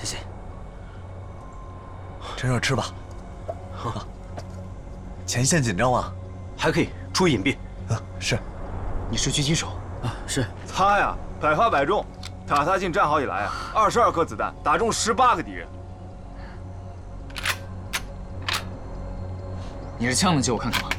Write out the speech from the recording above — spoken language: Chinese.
谢。 趁热吃吧。好。前线紧张吗？ 还可以，注意隐蔽。 是。 你是狙击手啊？是。 他呀，百发百中。塔塔进战壕以来啊，22颗子弹打中18个敌人。 你这枪能借我看看吗？